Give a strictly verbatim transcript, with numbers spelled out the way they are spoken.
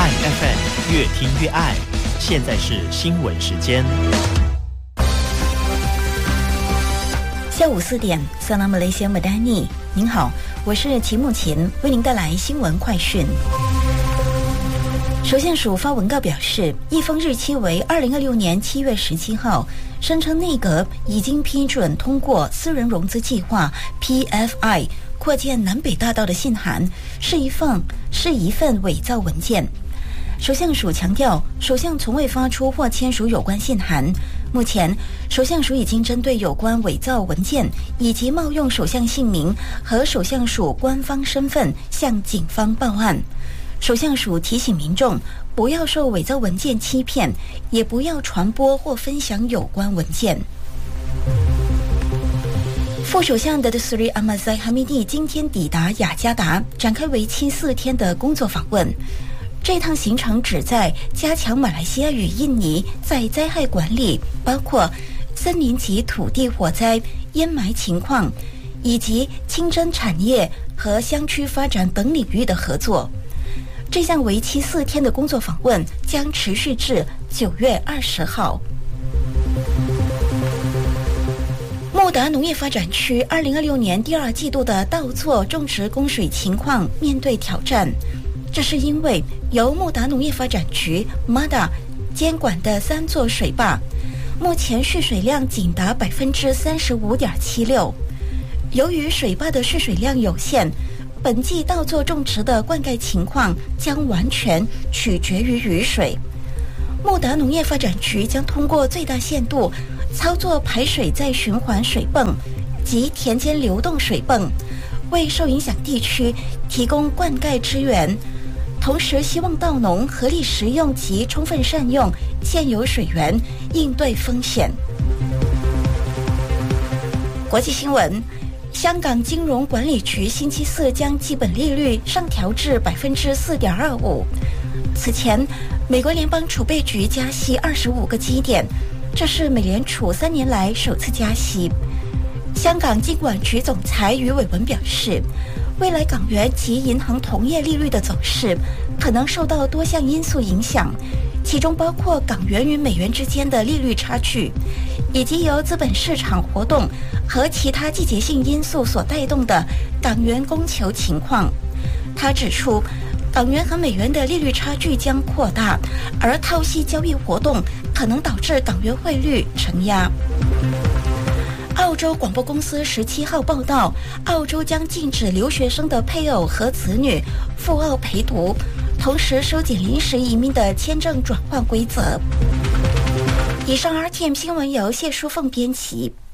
爱 F M 越听越爱。现在是新闻时间。 下午四点，萨拉马雷西亚马丹尼，您好，我是齐木琴，为您带来新闻快讯。首相署发文告表示，一封日期为二零二六年七月十七号，声称内阁已经批准通过私人融资计划 P F I 扩建南北大道的信函，是一份是一份伪造文件。首相署强调，首相从未发出或签署有关信函。目前，首相署已经针对有关伪造文件以及冒用首相姓名和首相署官方身份向警方报案。首相署提醒民众不要受伪造文件欺骗，也不要传播或分享有关文件。副首相的斯里阿马塞哈米蒂今天抵达雅加达，展开为期四天的工作访问。这趟行程旨在加强马来西亚与印尼在灾害管理，包括森林及土地火灾、淹埋情况，以及清真产业和乡区发展等领域的合作。这项为期四天的工作访问将持续至九月二十号。穆达农业发展区二零二六年第二季度的稻作种植供水情况面对挑战。这是因为由穆达农业发展局 M A D A 监管的三座水坝，目前蓄水量仅达百分之三十五点七六。由于水坝的蓄水量有限，本季稻作种植的灌溉情况将完全取决于雨水。穆达农业发展局将通过最大限度操作排水再循环水泵及田间流动水泵，为受影响地区提供灌溉支援。同时希望稻农合理使用及充分善用现有水源，应对风险。国际新闻，香港金融管理局星期四将基本利率上调至百分之四点二五。此前，美国联邦储备局加息二十五个基点，这是美联储三年来首次加息。香港金管局总裁余伟文表示，未来港元及银行同业利率的走势可能受到多项因素影响，其中包括港元与美元之间的利率差距，以及由资本市场活动和其他季节性因素所带动的港元供求情况。他指出，港元和美元的利率差距将扩大，而套息交易活动可能导致港元汇率承压。澳洲广播公司十七号报道，澳洲将禁止留学生的配偶和子女赴澳陪读，同时收紧临时移民的签证转换规则。以上 R T M 新闻由谢淑凤编辑，